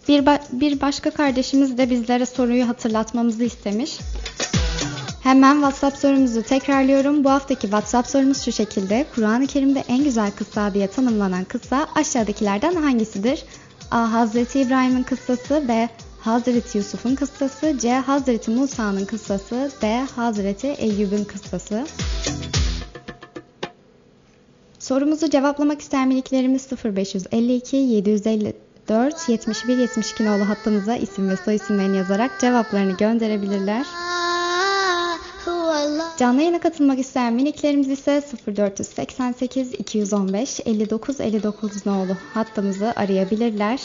Bir başka kardeşimiz de bizlere soruyu hatırlatmamızı istemiş. Hemen WhatsApp sorumuzu tekrarlıyorum. Bu haftaki WhatsApp sorumuz şu şekilde. Kur'an-ı Kerim'de en güzel kıssa diye tanımlanan kıssa aşağıdakilerden hangisidir? A. Hazreti İbrahim'in kıssası. B. Hazreti Yusuf'un kıssası. C. Hazreti Musa'nın kıssası. D. Hazreti Eyyub'un kıssası. Sorumuzu cevaplamak isteyen miniklerimiz 0552 754 71 72 nolu hattımıza isim ve soyisimlerini yazarak cevaplarını gönderebilirler. Canlı yayına katılmak isteyen miniklerimiz ise 0488 215 59 59 nolu hattımızı arayabilirler.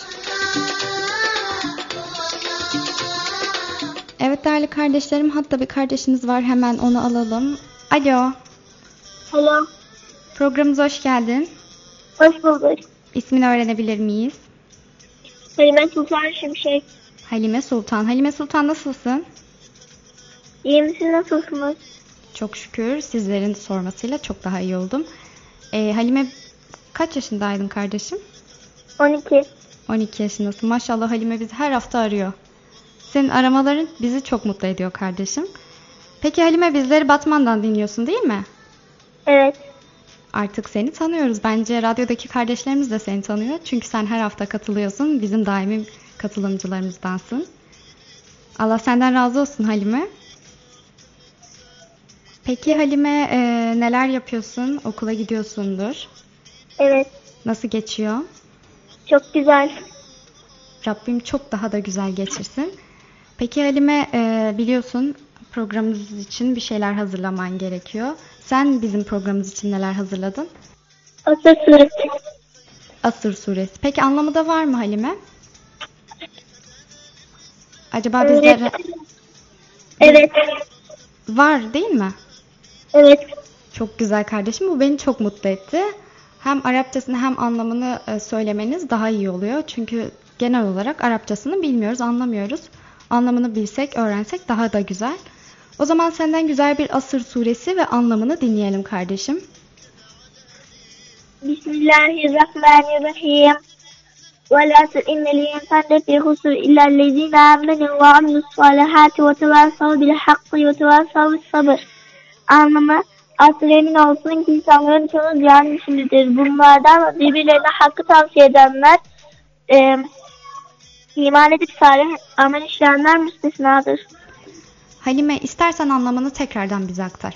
Evet değerli kardeşlerim, hatta bir kardeşimiz var, hemen onu alalım. Alo. Alo. Programımıza hoş geldin. Hoş bulduk. İsmini öğrenebilir miyiz? Halime Sultan Şimşek. Halime Sultan. Halime Sultan, nasılsın? İyi misin, nasılsınız? Çok şükür, sizlerin sormasıyla çok daha iyi oldum. Halime, kaç yaşındaydın kardeşim? 12. 12 yaşındasın. Maşallah, Halime bizi her hafta arıyor. Senin aramaların bizi çok mutlu ediyor kardeşim. Peki Halime, bizleri Batman'dan dinliyorsun değil mi? Evet. Artık seni tanıyoruz. Bence radyodaki kardeşlerimiz de seni tanıyor. Çünkü sen her hafta katılıyorsun. Bizim daimi katılımcılarımızdansın. Allah senden razı olsun Halime. Peki Halime, neler yapıyorsun? Okula gidiyorsundur. Evet. Nasıl geçiyor? Çok güzel. Rabbim çok daha da güzel geçirsin. Peki Halime, biliyorsun programımız için bir şeyler hazırlaman gerekiyor. Sen bizim programımız için neler hazırladın? Asır suresi. Asır suresi. Peki anlamı da var mı Halime? Acaba bizlere... Evet. Var değil mi? Evet. Çok güzel kardeşim. Bu beni çok mutlu etti. Hem Arapçasını hem anlamını söylemeniz daha iyi oluyor. Çünkü genel olarak Arapçasını bilmiyoruz, anlamıyoruz. Anlamını bilsek, öğrensek daha da güzel. O zaman senden güzel bir Asır suresi ve anlamını dinleyelim kardeşim. Bismillahirrahmanirrahim. وَالْعَصْرِ إِنَّ الْإِنسَانَ لَفِي خُسْرٍ إِلَّا الَّذِينَ آمَنُوا وَعَمِلُوا الصَّالِحَاتِ وَتَوَاصَوْا بِالْحَقِّ وَتَوَاصَوْا بِالصَّبْرِ. Anlamı, asıl emin olsun ki insanların çoğu ziyan içindedir. Bunlardan birbirlerine hakkı tavsiye edenler, iman edip salih amel işleyenler müstesnadır. Halime, istersen anlamını tekrardan bize aktar.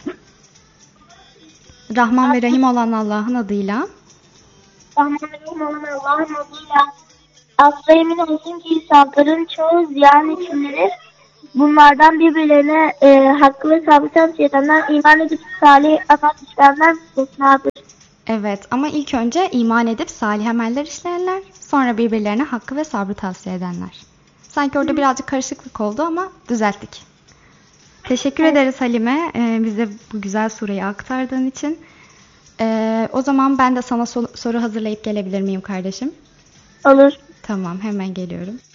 Rahman ve Rahim olan Allah'ın adıyla. Rahman ve Rahim olan Allah'ın adıyla. Asla emin olsun ki insanların çoğu ziyan içindedir. Bunlardan birbirlerine hakkı ve sabrı tavsiye edenler, iman edip salih amel işleyenler müstesnadır. Evet, ama ilk önce iman edip salih ameller işleyenler, sonra birbirlerine hakkı ve sabrı tavsiye edenler. Sanki orada birazcık karışıklık oldu ama düzelttik. Teşekkür ederiz Halime, bize bu güzel sureyi aktardığın için. O zaman ben de sana soru hazırlayıp gelebilir miyim kardeşim? Olur. Tamam, hemen geliyorum.